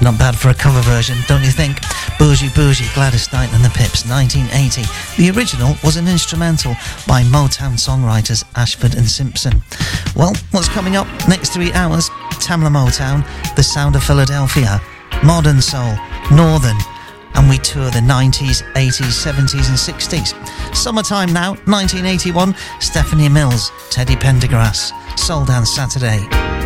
Not bad for a cover version, don't you think? Bougie Bougie, Gladys Knight and the Pips, 1980. The original was an instrumental by Motown songwriters Ashford and Simpson. Well, what's coming up next 3 hours? Tamla Motown, The Sound of Philadelphia, Modern Soul, Northern, and we tour the 90s, 80s, 70s and 60s. Summertime now, 1981, Stephanie Mills, Teddy Pendergrass, Soul Dance Saturday.